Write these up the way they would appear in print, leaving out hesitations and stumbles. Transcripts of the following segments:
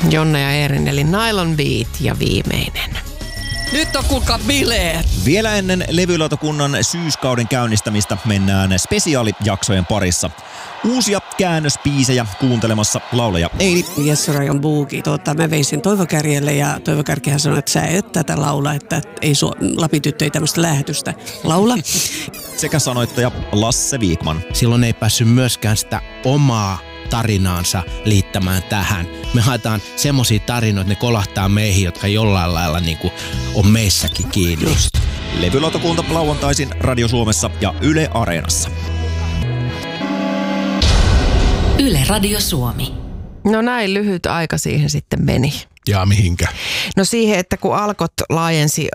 Jonne ja Eerin eli Nylon Beat ja viimeinen. Nyt on kuulkaa bileet! Vielä ennen levylautakunnan syyskauden käynnistämistä mennään spesiaalijaksojen parissa. Uusia käännöspiisejä kuuntelemassa laulaja Eili. Jesse-Rajon Boogie. Mä vein sen Toivo Kärjelle ja Toivo Kärkihän sanoi, että sä et tätä laula, että ei Lapin-tyttö ei tämmöistä lähetystä laula. Sekä sanoittaja Lasse Viikman. Silloin ei päässyt myöskään sitä omaa tarinaansa liittämään tähän. Me haetaan semmosia tarinoita, että ne kolahtaa meihin, jotka jollain lailla niinku on meissäkin kiinni. Just. Levylautakunta lauantaisin Radio Suomessa ja Yle Areenassa. Yle Radio Suomi. No näin lyhyt aika siihen sitten meni. Ja mihinkä? No siihen, että kun Alkot laajensi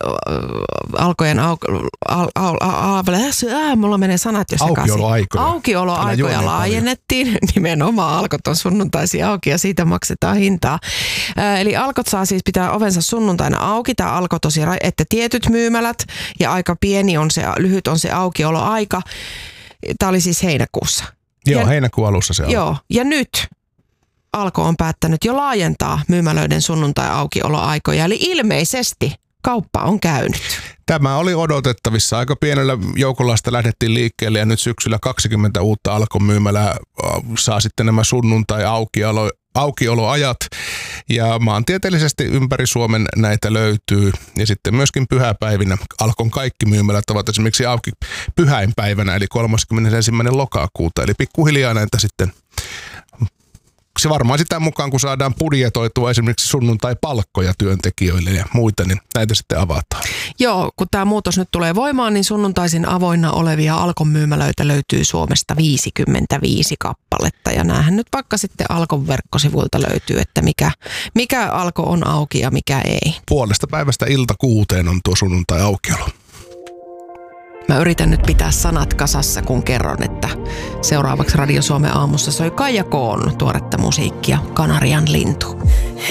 mulla menee sanat jo sekaisin. Aukioloaikoja laajennettiin. Nimenomaan Alkot on sunnuntaisin auki ja siitä maksetaan hintaa. Eli Alkot saa siis pitää ovensa sunnuntaina auki. Tämä alkoi tosiaan, että tietyt myymälät ja aika pieni on se, lyhyt on se aukioloaika. Tämä oli siis heinäkuussa. Joo, heinäkuun alussa se alkoi. Joo, ja nyt Alko on päättänyt jo laajentaa myymälöiden sunnuntai-aukioloaikoja, eli ilmeisesti kauppa on käynyt. Tämä oli odotettavissa. Aika pienellä joukolla sitä lähdettiin liikkeelle ja nyt syksyllä 20 uutta Alkon myymälää saa sitten nämä sunnuntai-aukioloajat. Ja maantieteellisesti ympäri Suomen näitä löytyy. Ja sitten myöskin pyhäpäivinä Alkon kaikki myymälät ovat esimerkiksi auki pyhäinpäivänä, eli 31. lokakuuta. Eli pikkuhiljaa näitä sitten. Se varmaan sitä mukaan, kun saadaan budjetoitua esimerkiksi sunnuntai-palkkoja työntekijöille ja muita, niin näitä sitten avataan. Joo, kun tämä muutos nyt tulee voimaan, niin sunnuntaisin avoinna olevia Alkon myymälöitä löytyy Suomesta 55 kappaletta. Ja näähän nyt vaikka sitten Alkon verkkosivuilta löytyy, että mikä Alko on auki ja mikä ei. 5:00 ilta 6:00 on tuo sunnuntai-aukiolo. Mä yritän nyt pitää sanat kasassa, kun kerron, että seuraavaksi Radio Suomen aamussa soi Kaija Koon tuoretta musiikkia, Kanarian lintu.